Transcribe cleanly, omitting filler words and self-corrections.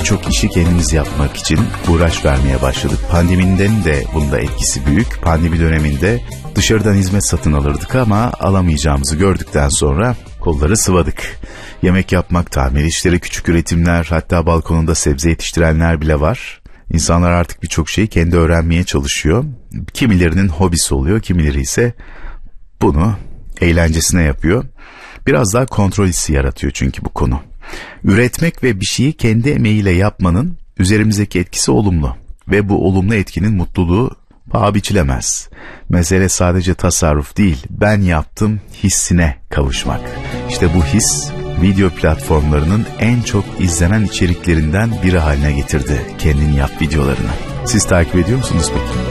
birçok işi kendimiz yapmak için uğraş vermeye başladık. Pandeminin de bunda etkisi büyük. Pandemi döneminde dışarıdan hizmet satın alırdık ama alamayacağımızı gördükten sonra kolları sıvadık. Yemek yapmak, tamir işleri, küçük üretimler, hatta balkonunda sebze yetiştirenler bile var. İnsanlar artık birçok şeyi kendi öğrenmeye çalışıyor. Kimilerinin hobisi oluyor, kimileri ise bunu eğlencesine yapıyor. Biraz daha kontrol hissi yaratıyor çünkü bu konu. Üretmek ve bir şeyi kendi emeğiyle yapmanın üzerimizdeki etkisi olumlu. Ve bu olumlu etkinin mutluluğu paha biçilemez. Mesele sadece tasarruf değil, ben yaptım hissine kavuşmak. İşte bu his, video platformlarının en çok izlenen içeriklerinden biri haline getirdi kendini yap videolarını. Siz takip ediyor musunuz peki?